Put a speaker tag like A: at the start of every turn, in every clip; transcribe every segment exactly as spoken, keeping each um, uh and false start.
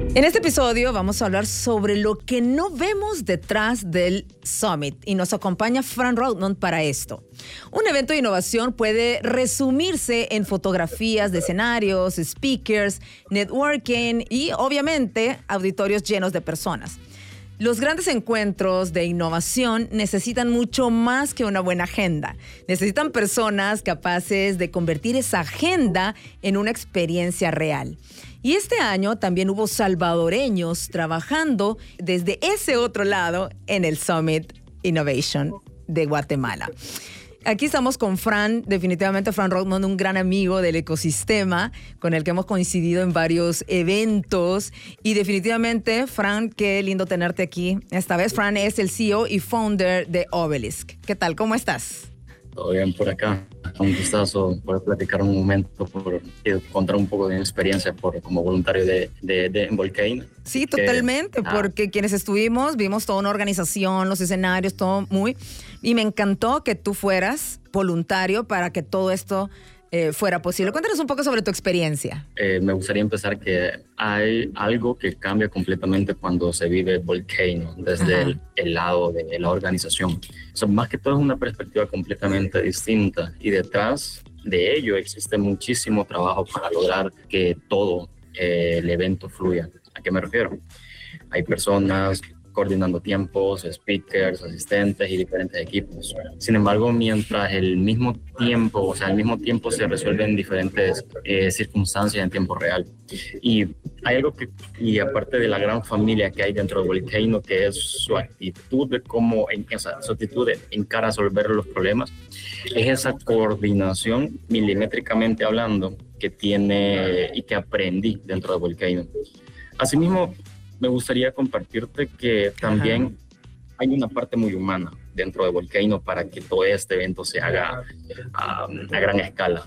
A: En este episodio vamos a hablar sobre lo que no vemos detrás del Summit y nos acompaña Fran Rothman para esto. Un evento de innovación puede resumirse en fotografías de escenarios, speakers, networking y obviamente auditorios llenos de personas. Los grandes encuentros de innovación necesitan mucho más que una buena agenda. Necesitan personas capaces de convertir esa agenda en una experiencia real. Y este año también hubo salvadoreños trabajando desde ese otro lado en el Summit Innovation de Guatemala. Aquí estamos con Fran, definitivamente Fran Rothman, un gran amigo del ecosistema con el que hemos coincidido en varios eventos. Y definitivamente, Fran, qué lindo tenerte aquí. Esta vez, Fran es el C E O y founder de Obelisk. ¿Qué tal? ¿Cómo estás?
B: Todo bien por acá. Un gustazo poder platicar un momento, por contar un poco de mi experiencia por, como voluntario de, de, de Volcano.
A: Sí, totalmente, que, porque ah. quienes estuvimos, vimos toda una organización, los escenarios, todo muy... Y me encantó que tú fueras voluntario para que todo esto eh, fuera posible. Cuéntanos un poco sobre tu experiencia.
B: Eh, me gustaría empezar que hay algo que cambia completamente cuando se vive Volcano desde el, el lado de la organización. O sea, más que todo es una perspectiva completamente distinta y detrás de ello existe muchísimo trabajo para lograr que todo eh, el evento fluya. ¿A qué me refiero? Hay personas coordinando tiempos, speakers, asistentes y diferentes equipos. Sin embargo, mientras el mismo tiempo, o sea, al mismo tiempo se resuelven diferentes eh, circunstancias en tiempo real. Y hay algo que, y aparte de la gran familia que hay dentro de Volcano, que es su actitud de cómo, o sea, su actitud de encara a resolver los problemas, es esa coordinación milimétricamente hablando que tiene y que aprendí dentro de Volcano. Asimismo, me gustaría compartirte que también Ajá. hay una parte muy humana dentro de Volcano para que todo este evento se haga a, a gran escala.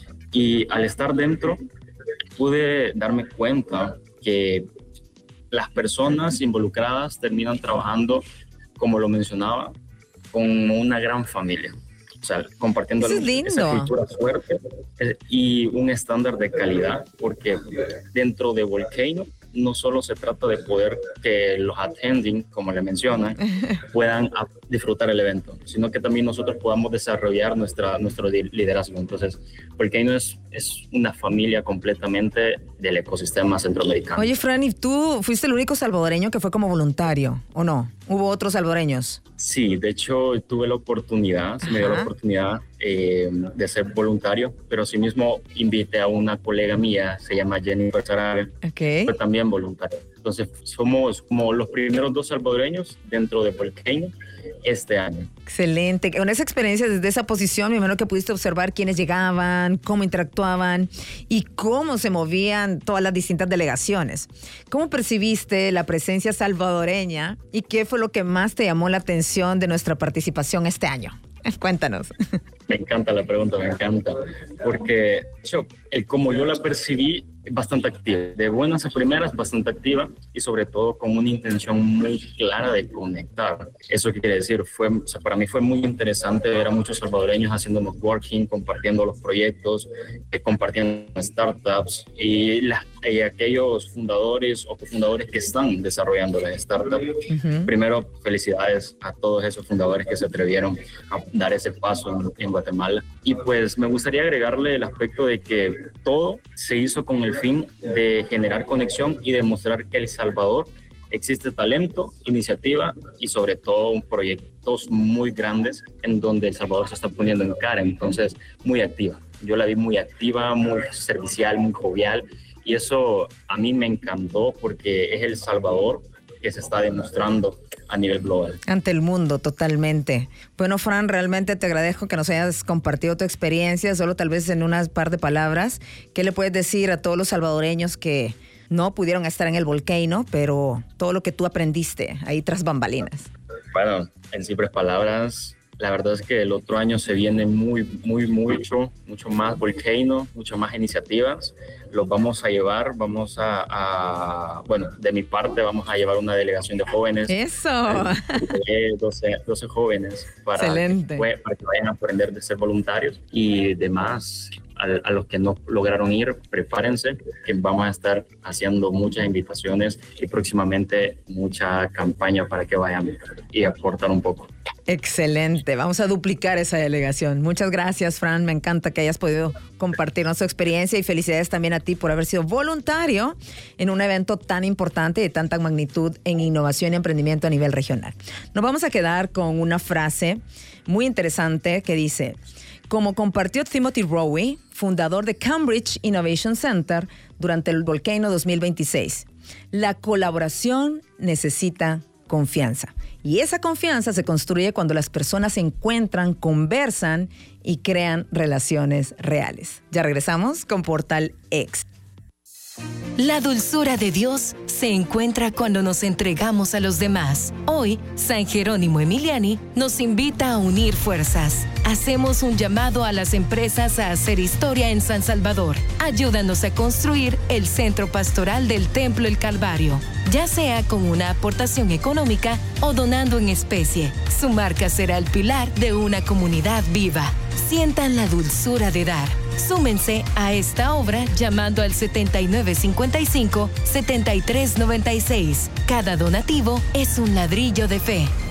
B: Y al estar dentro, pude darme cuenta que las personas involucradas terminan trabajando, como lo mencionaba, como una gran familia. O sea, compartiendo
A: Eso es lindo.
B: Esa cultura fuerte y un estándar de calidad, porque dentro de Volcano no solo se trata de poder que los attending, como le mencionan, puedan disfrutar el evento, sino que también nosotros podamos desarrollar nuestra, nuestro liderazgo. Entonces, Volcano es, es una familia completamente del ecosistema centroamericano.
A: Oye, Fran, ¿y tú fuiste el único salvadoreño que fue como voluntario, o no? ¿Hubo otros salvadoreños?
B: Sí, de hecho, tuve la oportunidad, se me dio la oportunidad eh, de ser voluntario, pero asimismo invité a una colega mía, se llama Jennifer Sarabia,
A: okay.
B: fue también voluntaria. Entonces, somos como los primeros dos salvadoreños dentro de Volcano este año.
A: Excelente. Con esa experiencia desde esa posición, me imagino que pudiste observar quiénes llegaban, cómo interactuaban y cómo se movían todas las distintas delegaciones. ¿Cómo percibiste la presencia salvadoreña y qué fue lo que más te llamó la atención de nuestra participación este año? Cuéntanos.
B: Me encanta la pregunta, me encanta, porque yo, el como yo la percibí, bastante activa, de buenas a primeras, bastante activa y sobre todo con una intención muy clara de conectar. ¿Eso qué quiere decir? Fue, o sea, para mí fue muy interesante ver a muchos salvadoreños haciendo networking, compartiendo los proyectos, eh, compartiendo startups y, la, y aquellos fundadores o cofundadores que están desarrollando la startup. Uh-huh. Primero, felicidades a todos esos fundadores que se atrevieron a dar ese paso en, en Guatemala. Y pues me gustaría agregarle el aspecto de que todo se hizo con el fin de generar conexión y demostrar que El Salvador existe talento, iniciativa y sobre todo proyectos muy grandes en donde El Salvador se está poniendo en cara. Entonces, muy activa. Yo la vi muy activa, muy servicial, muy jovial y eso a mí me encantó porque es El Salvador que se está demostrando a nivel global.
A: Ante el mundo, totalmente. Bueno, Fran, realmente te agradezco que nos hayas compartido tu experiencia, solo tal vez en unas par de palabras. ¿Qué le puedes decir a todos los salvadoreños que no pudieron estar en el Volcano, pero todo lo que tú aprendiste ahí tras bambalinas?
B: Bueno, en simples palabras, la verdad es que el otro año se viene muy, muy, mucho, mucho más Volcano, mucho más iniciativas. los vamos a llevar, vamos a, a, bueno, de mi parte vamos a llevar una delegación de jóvenes.
A: ¡Eso!
B: Eh, doce, doce jóvenes para
A: Excelente.
B: que, para que vayan a aprender de ser voluntarios y demás. A, a los que no lograron ir, prepárense, que vamos a estar haciendo muchas invitaciones y próximamente mucha campaña para que vayan y aportar un poco.
A: Excelente, vamos a duplicar esa delegación. Muchas gracias, Fran, me encanta que hayas podido compartirnos tu experiencia y felicidades también a ti por haber sido voluntario en un evento tan importante de tanta magnitud en innovación y emprendimiento a nivel regional. Nos vamos a quedar con una frase muy interesante que dice: como compartió Timothy Rowe, fundador de Cambridge Innovation Center, durante el Volcano dos mil veintiséis, la colaboración necesita confianza. Y esa confianza se construye cuando las personas se encuentran, conversan y crean relaciones reales. Ya regresamos con Portal X.
C: La dulzura de Dios se encuentra cuando nos entregamos a los demás. Hoy, San Jerónimo Emiliani nos invita a unir fuerzas. Hacemos un llamado a las empresas a hacer historia en San Salvador. Ayúdanos a construir el centro pastoral del Templo El Calvario, ya sea con una aportación económica o donando en especie. Su marca será el pilar de una comunidad viva. Sientan la dulzura de dar. Súmense a esta obra llamando al setenta y nueve cincuenta y cinco, setenta y tres noventa y seis. Cada donativo es un ladrillo de fe.